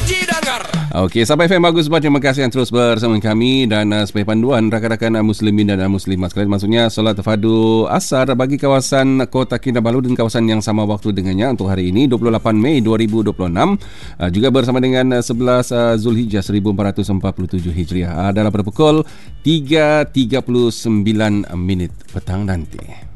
Okey, sampai FM bagus buat. Terima kasih yang terus bersama kami dan sebagai panduan rakan-rakan muslimin dan muslimat sekalian, maksudnya solat tafadu asar bagi kawasan Kota Kinabalu dan kawasan yang sama waktu dengannya untuk hari ini 28 Mei 2026 juga bersama dengan 11 Zulhijjah 1447 Hijriah adalah pada pukul 3.39 petang nanti.